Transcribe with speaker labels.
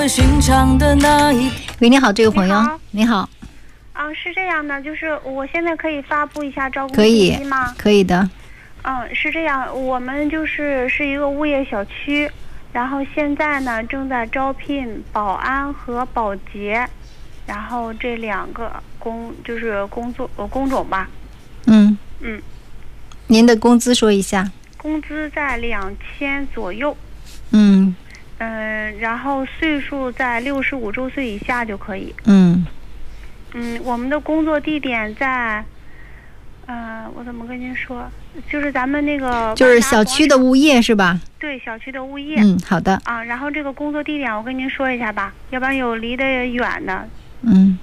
Speaker 1: 喂，你好，这位朋友，你好。
Speaker 2: 是这样的，就是我现在可以发布一下招工
Speaker 1: 可以
Speaker 2: 信息吗？
Speaker 1: 可以的。
Speaker 2: 是这样，我们是一个物业小区，然后现在呢正在招聘保安和保洁，然后这两个工种吧。
Speaker 1: 您的工资说一下。
Speaker 2: 工资在2000左右。然后岁数在65周岁以下就可以。我们的工作地点在，我怎么跟您说，就是咱们那个
Speaker 1: 就是小区的物业是吧？
Speaker 2: 对，小区的物业。
Speaker 1: 好的。
Speaker 2: 然后这个工作地点我跟您说一下吧，要不然有离得远的。